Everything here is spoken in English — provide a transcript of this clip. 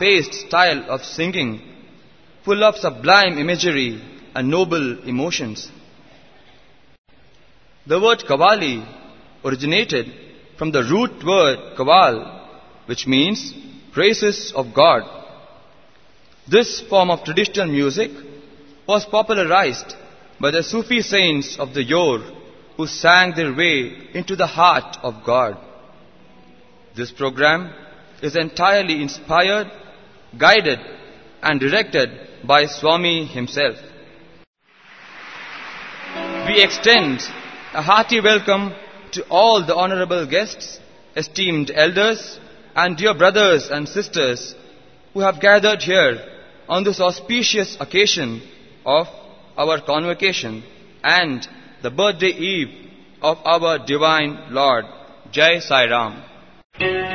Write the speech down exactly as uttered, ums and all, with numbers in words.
fast-paced style of singing, full of sublime imagery and noble emotions. The word Qawwali originated from the root word Qawwal, which means praises of God. This form of traditional music was popularized by the Sufi saints of the yore who sang their way into the heart of God. This program is entirely inspired, guided and directed by Swami himself. We extend a hearty welcome to all the honorable guests, esteemed elders and dear brothers and sisters who have gathered here on this auspicious occasion of our convocation and the birthday eve of our Divine Lord. Jai Sai Ram.